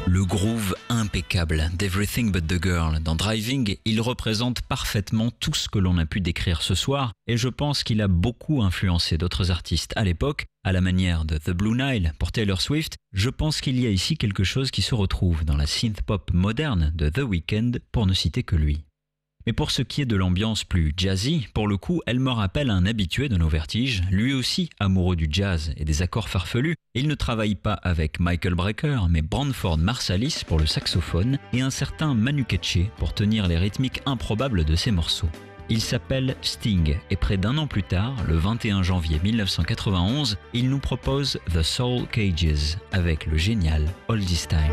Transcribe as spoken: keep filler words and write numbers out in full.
Le groove impeccable d'Everything But The Girl dans Driving, il représente parfaitement tout ce que l'on a pu décrire ce soir et je pense qu'il a beaucoup influencé d'autres artistes à l'époque, à la manière de The Blue Nile pour Taylor Swift. Je pense qu'il y a ici quelque chose qui se retrouve dans la synth-pop moderne de The Weeknd pour ne citer que lui. Mais pour ce qui est de l'ambiance plus jazzy, pour le coup, elle me rappelle un habitué de nos vertiges, lui aussi amoureux du jazz et des accords farfelus. Il ne travaille pas avec Michael Brecker, mais Branford Marsalis pour le saxophone et un certain Manu Katché pour tenir les rythmiques improbables de ses morceaux. Il s'appelle Sting et près d'un an plus tard, le vingt et un janvier mille neuf cent quatre-vingt-onze, il nous propose The Soul Cages avec le génial All This Time.